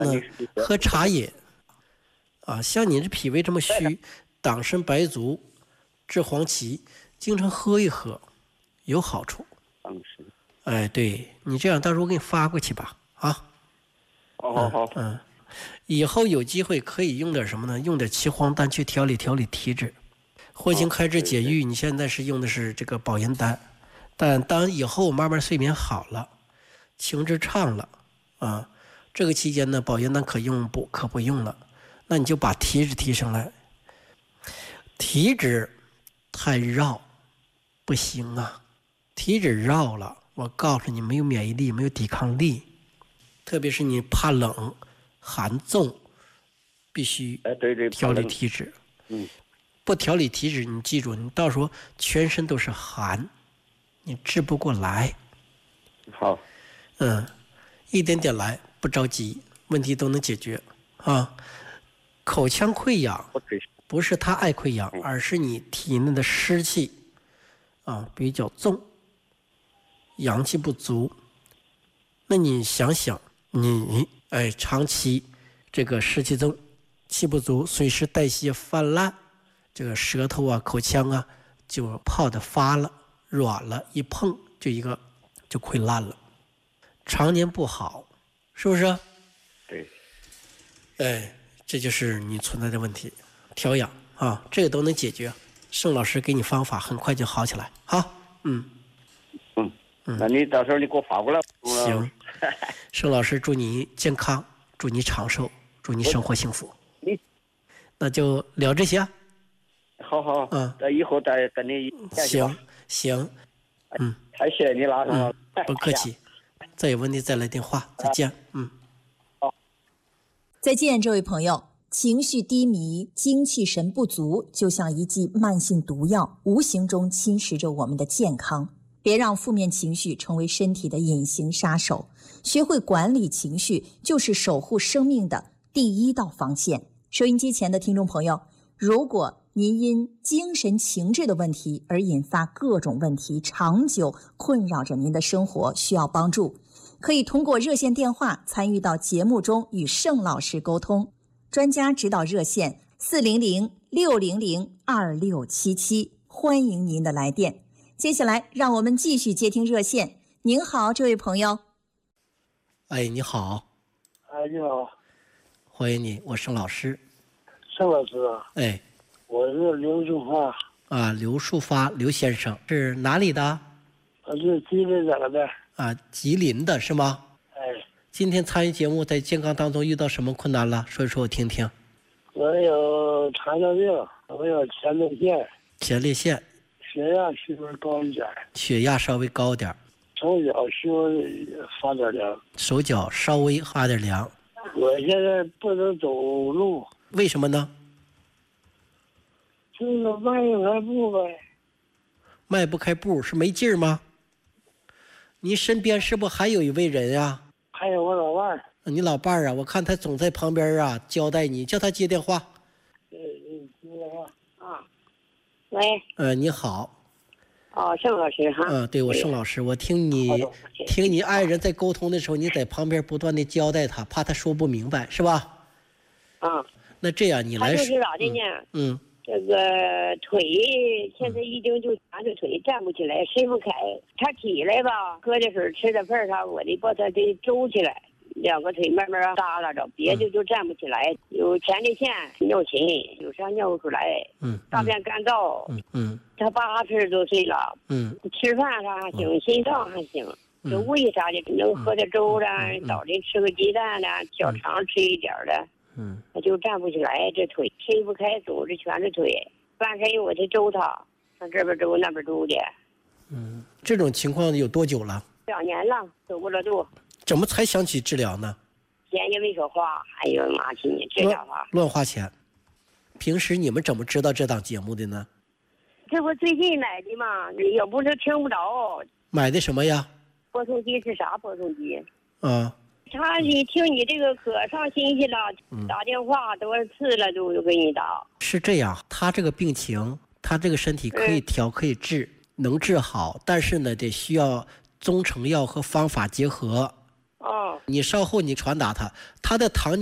喝茶叶啊，像你这脾胃这么虚，党参、白术、治黄芪，经常喝一喝，有好处。哎，对你这样，到时候我给你发过去吧，啊。 好。 以后有机会可以用点什么呢？用点岐黄丹去调理体质。活性开支解郁，你现在是用的是这个保元丹，但当以后慢慢睡眠好了，情志畅了啊，这个期间呢，保元丹可用可不用了，那你就把体质提上来。体质太绕不行啊，体质绕了，我告诉你，没有免疫力，没有抵抗力，特别是你怕冷、寒重，必须调理体质。不调理体质，你记住，你到时候全身都是寒，你治不过来。 好。 一点点来，不着急，问题都能解决啊。口腔溃疡不是他爱溃疡，而是你体内的湿气啊比较重，阳气不足。那你想想，你长期这个湿气重，气不足，随时代谢泛滥，这个舌头啊、口腔啊就泡得发了、软了，一碰就溃烂了，常年不好，是不是？ 对。 这就是你存在的问题，调养啊，这个都能解决。盛老师给你方法，很快就好起来。好， 那你到时候你给我发过来。 行，盛老师祝你健康，祝你长寿，祝你生活幸福。那就聊这些。 好。那以后再跟你行。 太谢谢你了，盛老师。 不客气，再有问题再来电话。再见。 再见，这位朋友。情绪低迷、精气神不足，就像一剂慢性毒药，无形中侵蚀着我们的健康。别让负面情绪成为身体的隐形杀手，学会管理情绪，就是守护生命的第一道防线。收音机前的听众朋友，如果您因精神情志的问题而引发各种问题，长久困扰着您的生活，需要帮助，可以通过热线电话参与到节目中，与盛老师沟通。专家指导热线400-600-2677，欢迎您的来电。接下来让我们继续接听热线。您好，这位朋友。 你好。 你好。 欢迎你，我盛老师。 盛老师啊。我是刘树发。 刘树发，刘先生是哪里的？ 我是吉林的。 吉林的是吗？今天参与节目，在健康当中遇到什么困难了？说一说我听听。 我有糖尿病，我有前列腺。 前列腺。 血压稍微高一点。 血压稍微高点。 手脚稍微发点凉。 手脚稍微发点凉。 我现在不能走路。 为什么呢？ 就是迈不开步呗。 迈不开步是没劲儿吗？你身边是不是还有一位人啊？ 还有我老伴儿。 你老伴儿啊，我看他总在旁边啊，交代你，叫他接电话。 接电话啊。 喂。 你好。 盛老师哈。 对，我盛老师，我听你爱人在沟通的时候，你在旁边不断的交代他，怕他说不明白，是吧？那这样你来。 他就是咋的呢？这个腿现在已经就两个腿站不起来，伸不开。他起来吧，喝点水吃点饭啥，我得把他得周起来，两个腿慢慢耷拉着，别的就站不起来。有前列腺、尿频，有啥尿不出来，大便干燥。他80多岁了，吃饭啥还行，心脏还行，这胃啥的能喝点粥了，早晨吃个鸡蛋了，小肠吃一点的。他就站不起来，这腿伸不开，走着全是腿，半身我得周他，上这边周那边周的。 这种情况有多久了 ？2年了，走不了路。 怎么才想起治疗呢？ 钱也没少花，还有妈亲你这家花乱花钱。平时你们怎么知道这档节目的呢？ 这不最近买的嘛，要不就听不着。 买的什么呀？ 播送机是啥播送机？ 他一听你这个可上心去了，打电话多少次了都给你打。 是这样，他这个病情，他这个身体可以调，可以治，能治好，但是呢，得需要中成药和方法结合。 哦， 你稍后你传达他的糖。